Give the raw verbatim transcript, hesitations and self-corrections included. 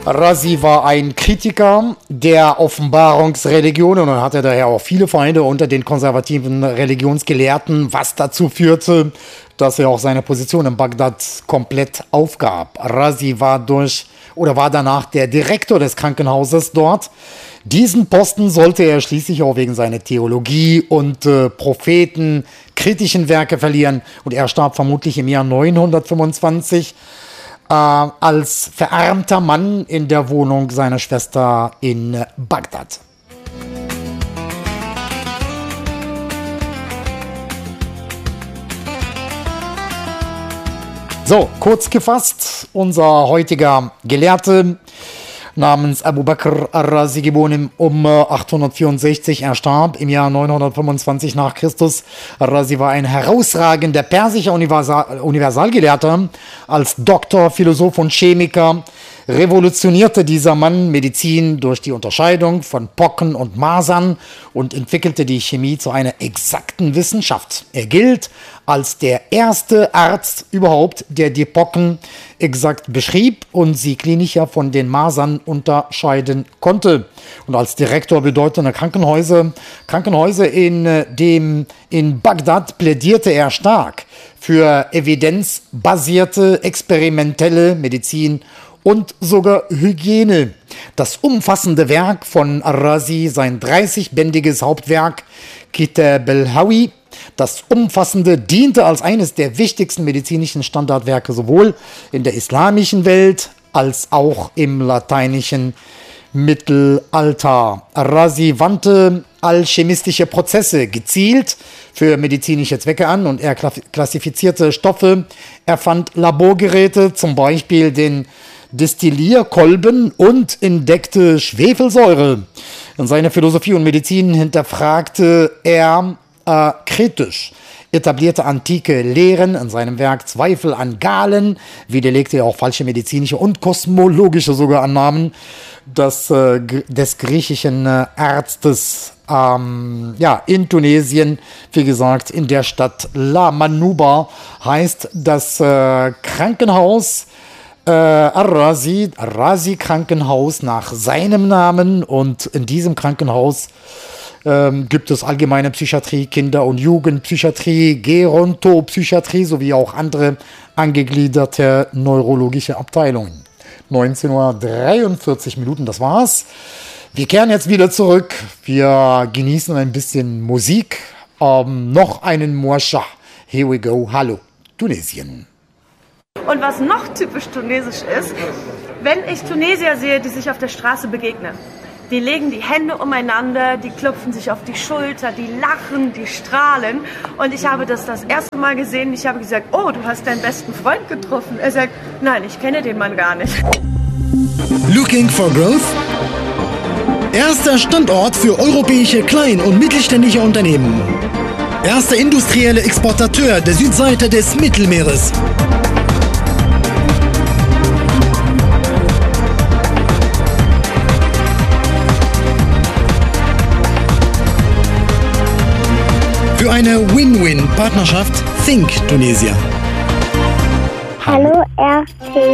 Razi war ein Kritiker der Offenbarungsreligion und hatte daher auch viele Feinde unter den konservativen Religionsgelehrten, was dazu führte, dass er auch seine Position in Bagdad komplett aufgab. Razi war durch oder war danach der Direktor des Krankenhauses dort. Diesen Posten sollte er schließlich auch wegen seiner Theologie und äh, Propheten kritischen Werke verlieren und er starb vermutlich im Jahr neunhundertfünfundzwanzig äh, als verarmter Mann in der Wohnung seiner Schwester in Bagdad. So, kurz gefasst, unser heutiger Gelehrte namens Abu Bakr al-Razi, geboren um achthundertvierundsechzig, er starb im Jahr neunhundertfünfundzwanzig nach Christus. Al-Razi war ein herausragender persischer Universal- Universalgelehrter. Als Doktor, Philosoph und Chemiker revolutionierte dieser Mann Medizin durch die Unterscheidung von Pocken und Masern und entwickelte die Chemie zu einer exakten Wissenschaft. Er gilt als der erste Arzt überhaupt, der die Pocken exakt beschrieb und sie klinischer von den Masern unterscheiden konnte. Und als Direktor bedeutender Krankenhäuser, Krankenhäuser in, dem, in Bagdad plädierte er stark für evidenzbasierte, experimentelle Medizin und sogar Hygiene. Das umfassende Werk von Al-Razi, sein dreißigbändiges Hauptwerk Kitab al-Hawi, das Umfassende diente als eines der wichtigsten medizinischen Standardwerke sowohl in der islamischen Welt als auch im lateinischen Mittelalter. Al-Razi wandte alchemistische Prozesse gezielt für medizinische Zwecke an und er klassifizierte Stoffe, erfand Laborgeräte, zum Beispiel den Destillierkolben und entdeckte Schwefelsäure. In seiner Philosophie und Medizin hinterfragte er äh, kritisch etablierte antike Lehren. In seinem Werk Zweifel an Galen widerlegte er auch falsche medizinische und kosmologische sogar Annahmen des, äh, des griechischen äh, Arztes ähm, ja, in Tunesien, wie gesagt, in der Stadt La Manuba heißt das äh, Krankenhaus Äh, Al-Razi, Al-Razi Krankenhaus nach seinem Namen, und in diesem Krankenhaus ähm, gibt es allgemeine Psychiatrie, Kinder- und Jugendpsychiatrie, Gerontopsychiatrie sowie auch andere angegliederte neurologische Abteilungen. neunzehn Uhr dreiundvierzig Minuten, das war's. Wir kehren jetzt wieder zurück. Wir genießen ein bisschen Musik. Ähm, noch einen Morscha. Here we go. Hallo, Tunesien. Und was noch typisch tunesisch ist, wenn ich Tunesier sehe, die sich auf der Straße begegnen, die legen die Hände umeinander, die klopfen sich auf die Schulter, die lachen, die strahlen. Und ich habe das das erste Mal gesehen. Ich habe gesagt, oh, du hast deinen besten Freund getroffen. Er sagt, nein, ich kenne den Mann gar nicht. Looking for Growth? Erster Standort für europäische Klein- und mittelständische Unternehmen. Erster industrielle Exportateur der Südseite des Mittelmeeres. Für eine Win-Win-Partnerschaft Think Tunesia. Hallo R T